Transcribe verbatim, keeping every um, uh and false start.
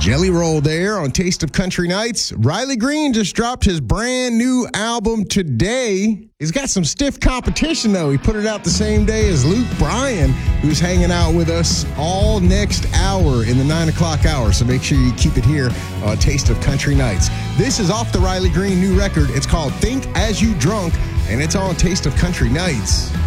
Jelly Roll there on Taste of Country Nights. Riley Green just dropped his brand new album today. He's got some stiff competition, though. He put it out the same day as Luke Bryan, who's hanging out with us all next hour in the nine o'clock hour. So make sure you keep it here on Taste of Country Nights. This is off the Riley Green new record. It's called Think As You Drunk, and it's on Taste of Country Nights.